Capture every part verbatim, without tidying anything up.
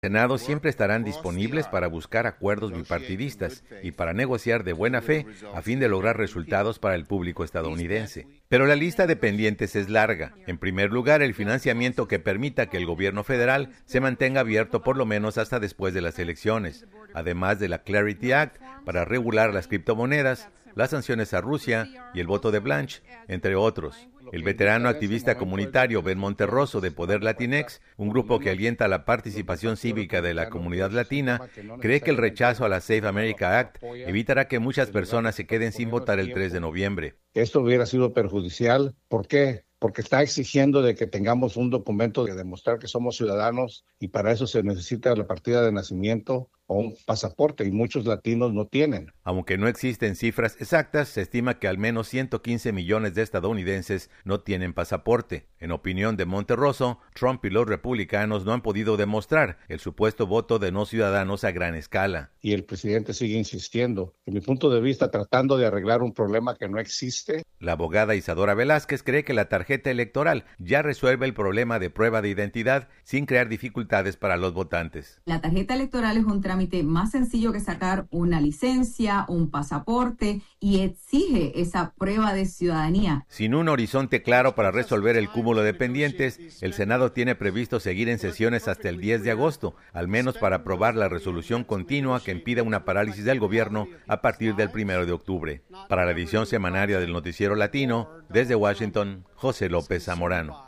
Senado siempre estarán disponibles para buscar acuerdos bipartidistas y para negociar de buena fe a fin de lograr resultados para el público estadounidense. Pero la lista de pendientes es larga. En primer lugar, el financiamiento que permita que el gobierno federal se mantenga abierto por lo menos hasta después de las elecciones, además de la Clarity Act para regular las criptomonedas, las sanciones a Rusia y el voto de Blanche, entre otros. El veterano activista comunitario Ben Monterroso de Poder Latinex, un grupo que alienta la participación cívica de la comunidad latina, cree que el rechazo a la Safe America Act evitará que muchas personas se queden sin votar el tres de noviembre. Esto hubiera sido perjudicial. ¿Por qué? Porque está exigiendo de que tengamos un documento de demostrar que somos ciudadanos y para eso se necesita la partida de nacimiento o un pasaporte y muchos latinos no tienen. Aunque no existen cifras exactas, se estima que al menos ciento quince millones de estadounidenses no tienen pasaporte. En opinión de Monterroso, Trump y los republicanos no han podido demostrar el supuesto voto de no ciudadanos a gran escala. Y el presidente sigue insistiendo, en mi punto de vista, tratando de arreglar un problema que no existe. La abogada Isadora Velázquez cree que la tarjeta electoral ya resuelve el problema de prueba de identidad sin crear dificultades para los votantes. La tarjeta electoral es un trámite más sencillo que sacar una licencia, un pasaporte y exige esa prueba de ciudadanía. Sin un horizonte claro para resolver el cúmulo de pendientes, el Senado tiene previsto seguir en sesiones hasta el diez de agosto, al menos para aprobar la resolución continua que impida una parálisis del gobierno a partir del primero de octubre. Para la edición semanaria del Noticiero Latino, desde Washington, José López Zamorano.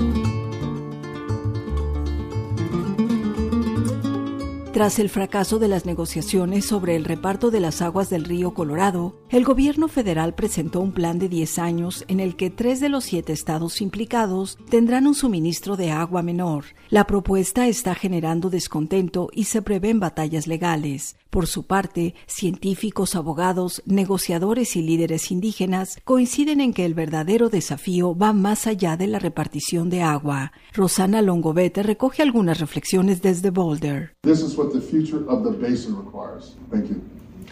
Tras el fracaso de las negociaciones sobre el reparto de las aguas del río Colorado, el gobierno federal presentó un plan de diez años en el que tres de los siete estados implicados tendrán un suministro de agua menor. La propuesta está generando descontento y se prevén batallas legales. Por su parte, científicos, abogados, negociadores y líderes indígenas coinciden en que el verdadero desafío va más allá de la repartición de agua. Rosana Longobete recoge algunas reflexiones desde Boulder. This is what the future of the basin requires. Thank you.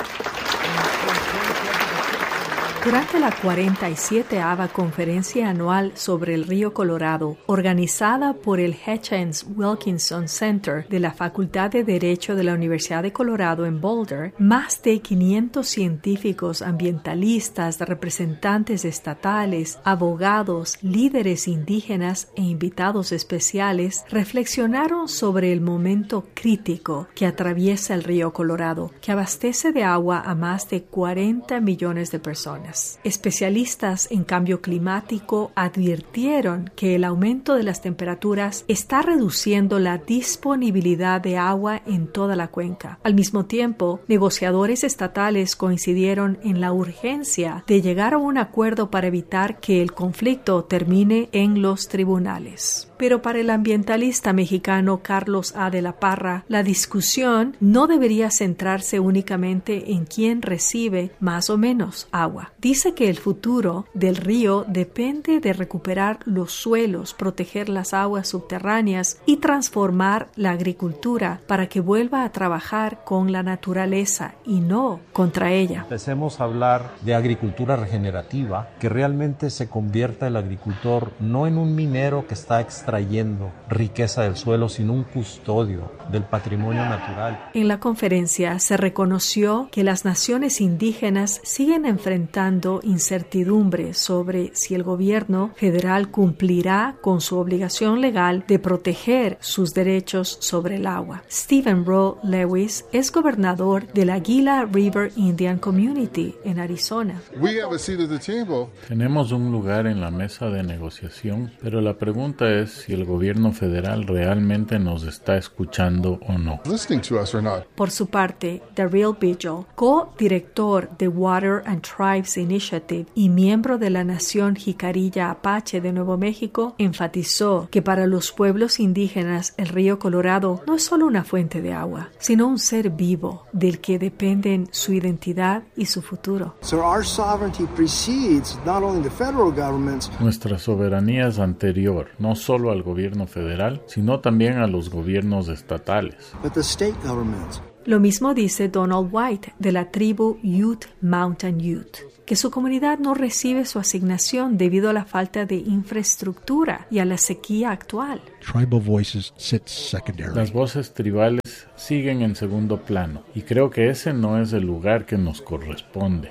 Durante la cuarenta y séptima Conferencia Anual sobre el Río Colorado, organizada por el Hitchens Wilkinson Center de la Facultad de Derecho de la Universidad de Colorado en Boulder, más de quinientos científicos ambientalistas, representantes estatales, abogados, líderes indígenas e invitados especiales reflexionaron sobre el momento crítico que atraviesa el río Colorado, que abastece de agua a más de cuarenta millones de personas. Especialistas en cambio climático advirtieron que el aumento de las temperaturas está reduciendo la disponibilidad de agua en toda la cuenca. Al mismo tiempo, negociadores estatales coincidieron en la urgencia de llegar a un acuerdo para evitar que el conflicto termine en los tribunales. Pero para el ambientalista mexicano Carlos A. de la Parra, la discusión no debería centrarse únicamente en quién recibe más o menos agua. Dice que el futuro del río depende de recuperar los suelos, proteger las aguas subterráneas y transformar la agricultura para que vuelva a trabajar con la naturaleza y no contra ella. Empecemos a hablar de agricultura regenerativa, que realmente se convierta el agricultor no en un minero que está extrayendo riqueza del suelo, sino un custodio del patrimonio natural. En la conferencia se reconoció que las naciones indígenas siguen enfrentando incertidumbre sobre si el gobierno federal cumplirá con su obligación legal de proteger sus derechos sobre el agua. Stephen Rowe Lewis es gobernador de la Gila River Indian Community en Arizona. Tenemos un lugar en la mesa de negociación, pero la pregunta es si el gobierno federal realmente nos está escuchando o no. Por su parte, Daryl Vigil, co-director de Water and Tribes Initiative y miembro de la Nación Jicarilla Apache de Nuevo México, enfatizó que para los pueblos indígenas el río Colorado no es solo una fuente de agua, sino un ser vivo del que dependen su identidad y su futuro. Nuestra soberanía es anterior, no solo al gobierno federal, sino también a los gobiernos estatales. Lo mismo dice Donald White de la tribu Ute Mountain Ute, que su comunidad no recibe su asignación debido a la falta de infraestructura y a la sequía actual. Las voces tribales siguen en segundo plano y creo que ese no es el lugar que nos corresponde.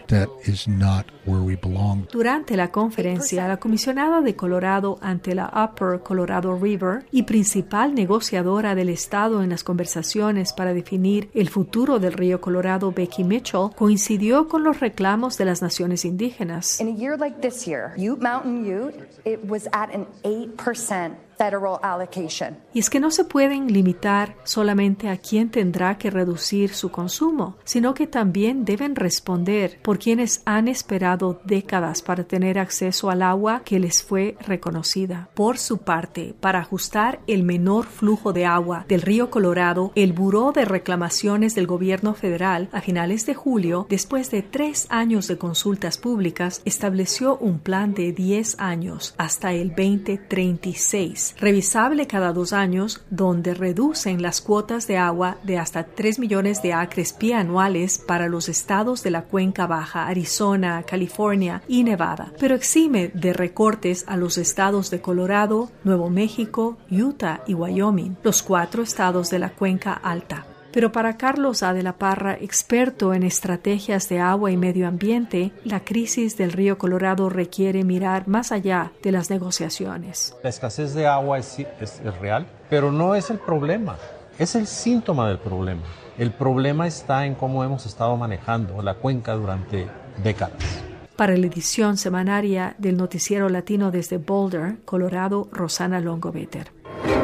Durante la conferencia, la comisionada de Colorado ante la Upper Colorado River y principal negociadora del estado en las conversaciones para definir el futuro del río Colorado, Becky Mitchell, coincidió con los reclamos de las naciones indígenas. In a year like this year, Ute Mountain Ute, it was at an eight percent federal allocation. Y es que no se pueden limitar solamente a quién tendrá que reducir su consumo, sino que también deben responder por quienes han esperado décadas para tener acceso al agua que les fue reconocida. Por su parte, para ajustar el menor flujo de agua del río Colorado, el Buró de Reclamaciones del Gobierno Federal, a finales de julio, después de tres años de consultas públicas, estableció un plan de diez años hasta el veinte treinta y seis. Revisable cada dos años, donde reducen las cuotas de agua de hasta tres millones de acres pie anuales para los estados de la Cuenca Baja, Arizona, California y Nevada, pero exime de recortes a los estados de Colorado, Nuevo México, Utah y Wyoming, los cuatro estados de la Cuenca Alta. Pero para Carlos A. de la Parra, experto en estrategias de agua y medio ambiente, la crisis del río Colorado requiere mirar más allá de las negociaciones. La escasez de agua es, es, es real, pero no es el problema, es el síntoma del problema. El problema está en cómo hemos estado manejando la cuenca durante décadas. Para la edición semanaria del Noticiero Latino desde Boulder, Colorado, Rosana Longoveter.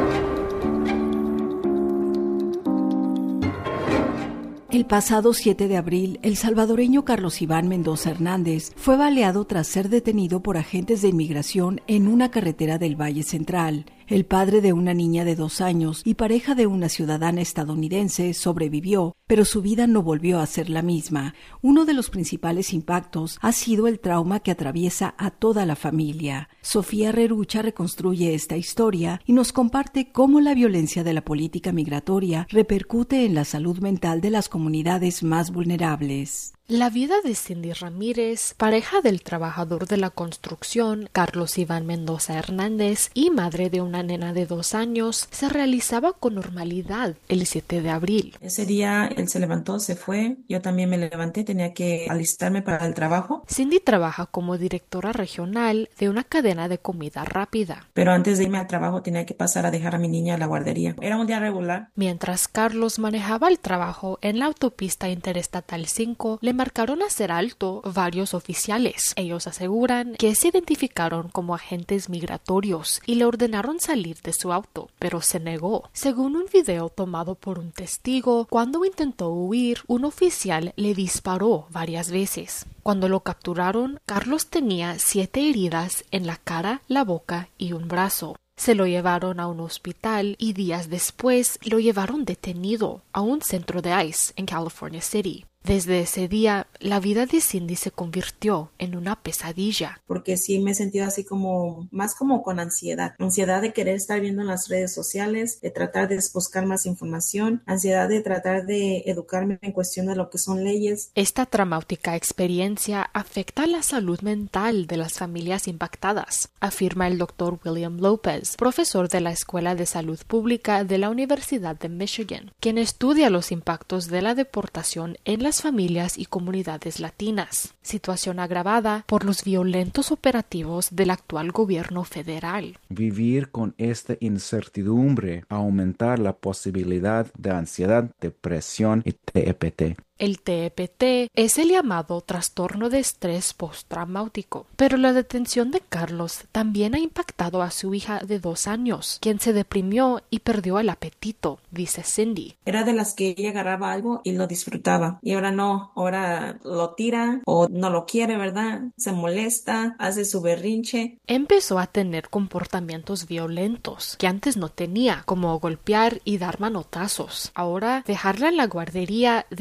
El pasado siete de abril, el salvadoreño Carlos Iván Mendoza Hernández fue baleado tras ser detenido por agentes de inmigración en una carretera del Valle Central. El padre de una niña de dos años y pareja de una ciudadana estadounidense sobrevivió, pero su vida no volvió a ser la misma. Uno de los principales impactos ha sido el trauma que atraviesa a toda la familia. Sofía Rerucha reconstruye esta historia y nos comparte cómo la violencia de la política migratoria repercute en la salud mental de las comunidades más vulnerables. La vida de Cindy Ramírez, pareja del trabajador de la construcción Carlos Iván Mendoza Hernández y madre de una nena de dos años, se realizaba con normalidad el siete de abril. Ese día él se levantó, se fue, yo también me levanté, tenía que alistarme para el trabajo. Cindy trabaja como directora regional de una cadena de comida rápida. Pero antes de irme al trabajo tenía que pasar a dejar a mi niña a la guardería. Era un día regular. Mientras Carlos manejaba el trabajo en la autopista Interestatal cinco, le marcaron hacer alto varios oficiales. Ellos aseguran que se identificaron como agentes migratorios y le ordenaron salir de su auto, pero se negó. Según un video tomado por un testigo, cuando intentó huir, un oficial le disparó varias veces. Cuando lo capturaron, Carlos tenía siete heridas en la cara, la boca y un brazo. Se lo llevaron a un hospital y días después lo llevaron detenido a un centro de ICE en California City. Desde ese día, la vida de Cindy se convirtió en una pesadilla. Porque sí me he sentido así como, más como con ansiedad. Ansiedad de querer estar viendo en las redes sociales, de tratar de buscar más información, ansiedad de tratar de educarme en cuestión de lo que son leyes. Esta traumática experiencia afecta la salud mental de las familias impactadas, afirma el doctor William Lopez, profesor de la Escuela de Salud Pública de la Universidad de Michigan, quien estudia los impactos de la deportación en las familias y comunidades latinas, situación agravada por los violentos operativos del actual gobierno federal. Vivir con esta incertidumbre aumenta la posibilidad de ansiedad, depresión y T P T. El T E P T es el llamado trastorno de estrés postraumático, pero la detención de Carlos también ha impactado a su hija de dos años, quien se deprimió y perdió el apetito, dice Cindy. Era de las que ella agarraba algo y lo disfrutaba, y ahora no, ahora lo tira o no lo quiere, ¿verdad? Se molesta, hace su berrinche. Empezó a tener comportamientos violentos que antes no tenía, como golpear y dar manotazos. Ahora, dejarla en la guardería dejó de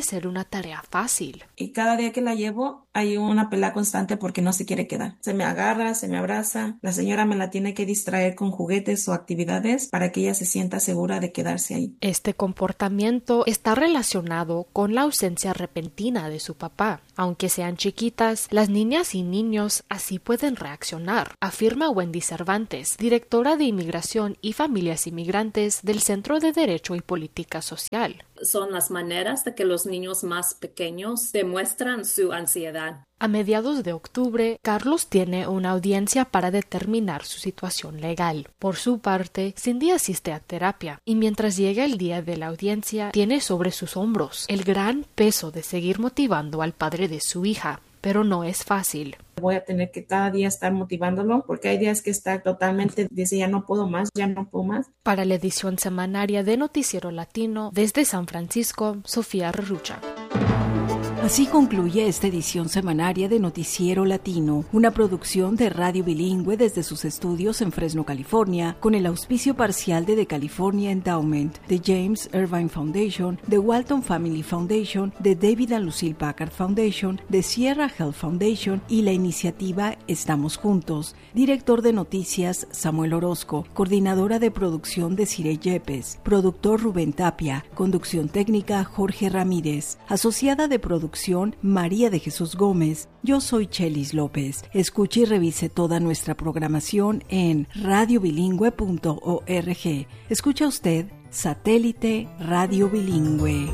ser una tarea fácil. Y cada día que la llevo hay una pelea constante porque no se quiere quedar. Se me agarra, se me abraza. La señora me la tiene que distraer con juguetes o actividades para que ella se sienta segura de quedarse ahí. Este comportamiento está relacionado con la ausencia repentina de su papá. Aunque sean chiquitas, las niñas y niños así pueden reaccionar, afirma Wendy Cervantes, directora de Inmigración y Familias Inmigrantes del Centro de Derecho y Política Social. Son las maneras de que los niños más pequeños demuestran su ansiedad. A mediados de octubre, Carlos tiene una audiencia para determinar su situación legal. Por su parte, Cindy asiste a terapia y mientras llega el día de la audiencia, tiene sobre sus hombros el gran peso de seguir motivando al padre de su hija. Pero no es fácil. Voy a tener que cada día estar motivándolo porque hay días que está totalmente, dice ya no puedo más, ya no puedo más. Para la edición semanaria de Noticiero Latino, desde San Francisco, Sofía Rerucha. Así concluye esta edición semanaria de Noticiero Latino, una producción de Radio Bilingüe desde sus estudios en Fresno, California, con el auspicio parcial de The California Endowment, de James Irvine Foundation, de Walton Family Foundation, de David and Lucille Packard Foundation, de Sierra Health Foundation y la iniciativa Estamos Juntos. Director de Noticias, Samuel Orozco. Coordinadora de producción, Desiree Yepes. Productor, Rubén Tapia. Conducción técnica, Jorge Ramírez. Asociada de producción, María de Jesús Gómez. Yo soy Chelis López. Escuche y revise toda nuestra programación en radio bilingüe punto org. Escucha usted Satélite Radio Bilingüe.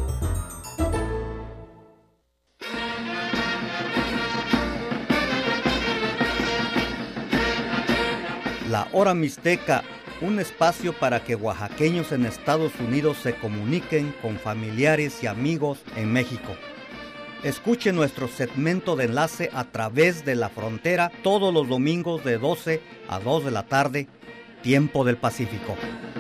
La Hora Mixteca, un espacio para que oaxaqueños en Estados Unidos se comuniquen con familiares y amigos en México. Escuche nuestro segmento de enlace a través de la frontera todos los domingos de doce a dos de la tarde, tiempo del Pacífico.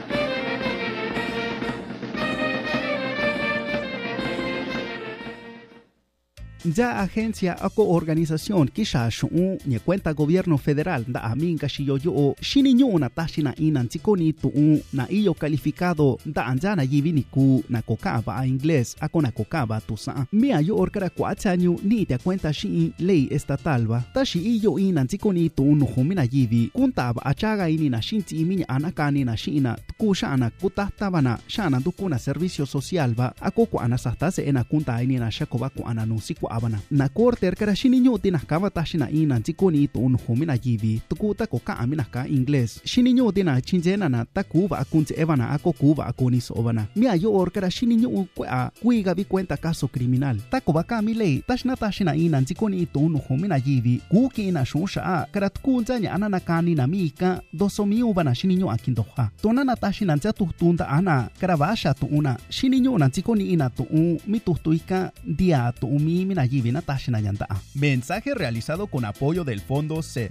Ya agencia o organización kisha shu ni cuenta gobierno federal da aminga shiyo yo shininyo na tashina inan tikoni tu na iyo calificado da anjana yivini ku na kokaba a inglés a kona kokaba tu sa mi ayo orkara kwatsanyu ni te cuenta shi ley estatal ba tashi iyo inan tikoni tu no humina yivi kuntaba achaga ini na shinti iminya anakani na shina ku shana kutatabana shana dukuna servicio social ba akoko anasastase ena kunta ini na shakoba ku ananusiku abana na korte erkara shininyo tinakaba tashina ina tikoni to un homina yivi tukuta koka amina ka inglés shininyo tina chinjena na takuba akunze evana akokuba akonis obana mi ayo orkara shininyo kwa kuiga bi cuenta caso criminal takoba ka mi lei tashna tashina ina tikoni to un homina yivi kuki ina shusha karat kunzanya anana kani na mika dosomi ubana shininyo akindoha tonana tashina tunda ana karabasha tu una shininyo na tikoni ina to un mitutuika dia to umi mina yivi na tashina yanda. Mensaje realizado con apoyo del Fondo C.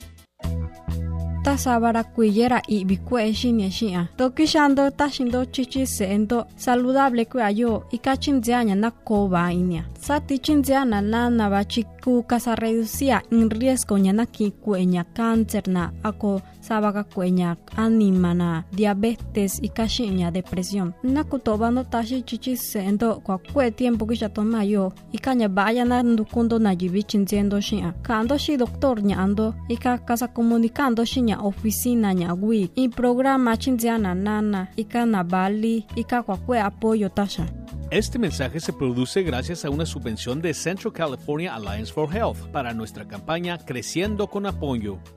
Tasabara kuyera y bikue shinya shia. Tokishando tashindo chichi seendo saludable kuayo y kachinzianya na koba inia. Sati chinziana na nabachiku casa reducía en riesgo nyana ki kuenya cáncer na ako sabaga kuenya anima na diabetes y kashinya depresión. Na kutobando tashi chichi seendo kwa kue tiempo kisha tomayo y kanya vaya na ndukundo na jibi chinziendo shia. Kando shi doctor nyando y ka casa comunicando shinya oficina nyagui y programa chinziana nana y kana bali y ka kwa kue apoyo tasha. Este mensaje se produce gracias a una subvención de Central California Alliance for Health para nuestra campaña Creciendo con Apoyo.